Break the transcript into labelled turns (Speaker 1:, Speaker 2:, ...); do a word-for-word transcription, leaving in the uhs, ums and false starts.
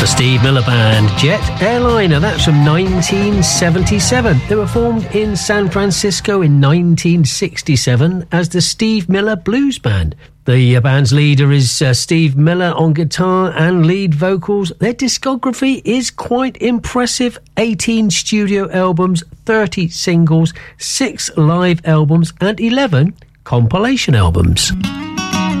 Speaker 1: the Steve Miller Band, Jet Airliner. That's from nineteen seventy-seven. They were formed in San Francisco in nineteen sixty-seven as the Steve Miller Blues Band. The band's leader is uh, Steve Miller on guitar and lead vocals. Their discography is quite impressive. eighteen studio albums, thirty singles, six live albums and eleven compilation albums.